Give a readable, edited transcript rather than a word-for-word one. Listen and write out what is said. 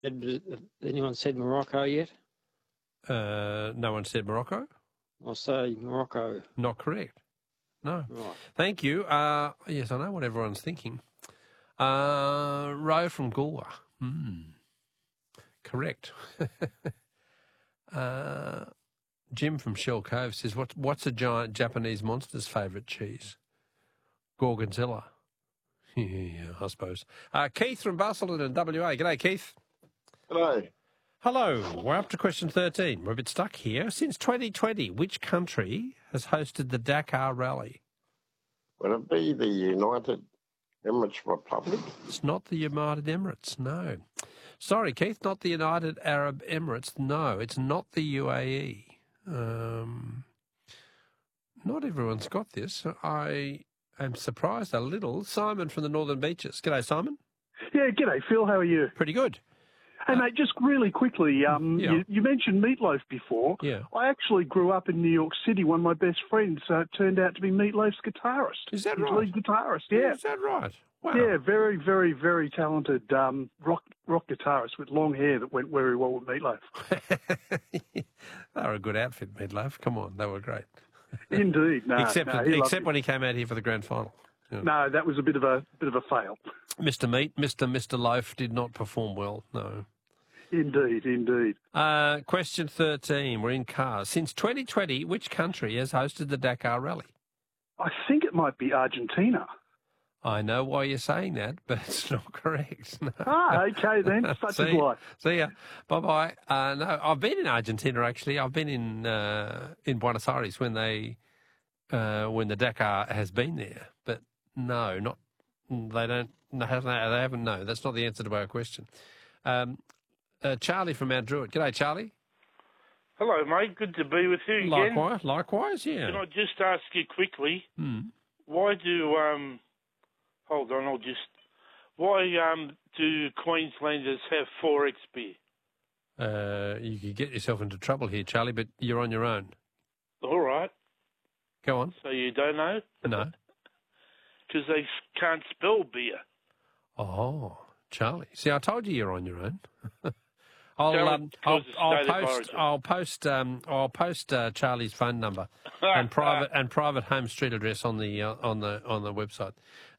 Anyone said Morocco yet? No one said Morocco? I'll say Morocco. Not correct. No. Right. Thank you. Yes, I know what everyone's thinking. Ro from Galway. Correct. Jim from Shell Cove says, what's a giant Japanese monster's favourite cheese? Gorgonzola. Yeah, I suppose. Keith from Barcelona in WA. G'day, Keith. Hello. Hello. We're up to question 13. We're a bit stuck here. Since 2020, which country has hosted the Dakar Rally? Would it be the United Emirates Republic? It's not the United Emirates, no. Sorry, Keith, not the United Arab Emirates. No, it's not the UAE. Not everyone's got this. I am surprised a little. Simon from the Northern Beaches. G'day, Simon. Yeah, g'day, Phil. How are you? Pretty good. Hey, mate, just really quickly, you mentioned Meatloaf before. Yeah. I actually grew up in New York City. One of my best friends turned out to be Meatloaf's guitarist. Is that His right? lead guitarist, yeah. Is that right? Wow. Yeah, very, very, very talented rock guitarist with long hair that went very well with Meatloaf. They were a good outfit, Meatloaf. Come on, they were great. Indeed. Except when he came out here for the grand final. Yeah. No, that was a bit of a fail. Mr. Loaf did not perform well, no. Indeed. Question 13. We're in cars. Since 2020, which country has hosted the Dakar Rally? I think it might be Argentina. I know why you're saying that, but it's not correct. No. Okay then. Such is life. See ya. Bye-bye. No, I've been in Argentina, actually. I've been in Buenos Aires when the Dakar has been there. But no, they haven't. No, that's not the answer to our question. Charlie from Mount Druitt. G'day, Charlie. Hello, mate. Good to be with you again. Likewise, yeah. Can I just ask you quickly, why do do Queenslanders have 4X beer? You could get yourself into trouble here, Charlie, but you're on your own. All right. Go on. So you don't know? No. Because they can't spell beer. Oh, Charlie. See, I told you you're on your own. I'll post Charlie's phone number and private home street address on the website.